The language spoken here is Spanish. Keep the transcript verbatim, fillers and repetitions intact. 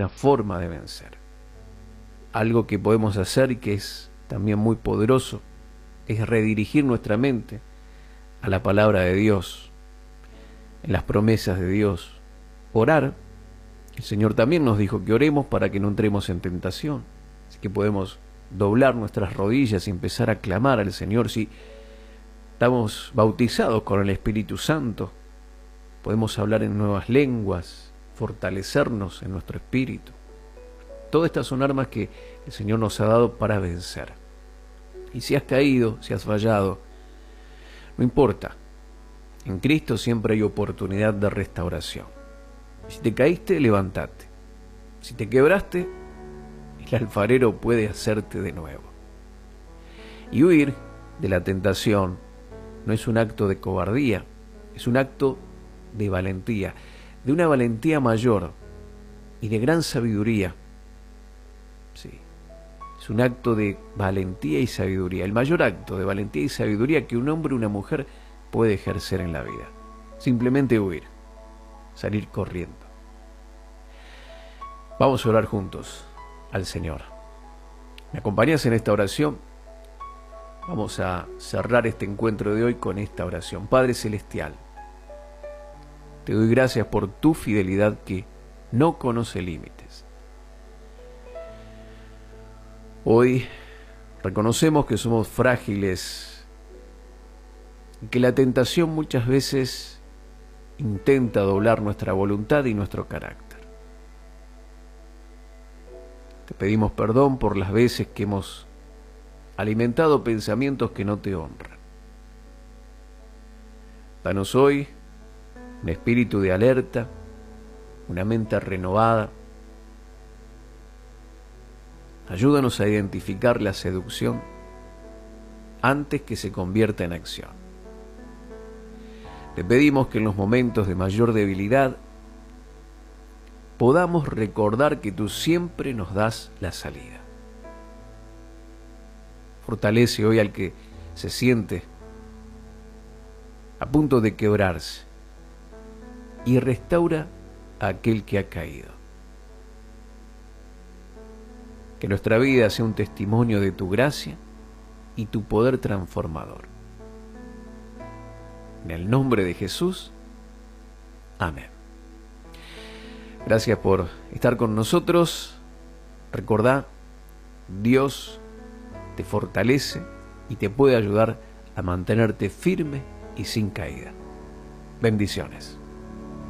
una forma de vencer. Algo que podemos hacer y que es también muy poderoso es redirigir nuestra mente a la palabra de Dios, en las promesas de Dios. Orar. El Señor también nos dijo que oremos para que no entremos en tentación. Así que podemos doblar nuestras rodillas y empezar a clamar al Señor. Si estamos bautizados con el Espíritu Santo, podemos hablar en nuevas lenguas, fortalecernos en nuestro espíritu. Todas estas son armas que el Señor nos ha dado para vencer. Y si has caído, si has fallado, no importa. En Cristo siempre hay oportunidad de restauración. Si te caíste, levántate. Si te quebraste, el alfarero puede hacerte de nuevo. Y huir de la tentación no es un acto de cobardía, es un acto de valentía, de una valentía mayor y de gran sabiduría. Sí, es un acto de valentía y sabiduría, el mayor acto de valentía y sabiduría que un hombre o una mujer puede ejercer en la vida. Simplemente huir, salir corriendo. Vamos a orar juntos al Señor. ¿Me acompañas en esta oración? Vamos a cerrar este encuentro de hoy con esta oración. Padre Celestial, te doy gracias por tu fidelidad que no conoce límites. Hoy reconocemos que somos frágiles y que la tentación muchas veces intenta doblar nuestra voluntad y nuestro carácter. Te pedimos perdón por las veces que hemos alimentado pensamientos que no te honran. Danos hoy un espíritu de alerta, una mente renovada. Ayúdanos a identificar la seducción antes que se convierta en acción. Te pedimos que en los momentos de mayor debilidad podamos recordar que tú siempre nos das la salida. Fortalece hoy al que se siente a punto de quebrarse y restaura a aquel que ha caído. Que nuestra vida sea un testimonio de tu gracia y tu poder transformador. En el nombre de Jesús, amén. Gracias por estar con nosotros. Recordá, Dios te fortalece y te puede ayudar a mantenerte firme y sin caída. Bendiciones.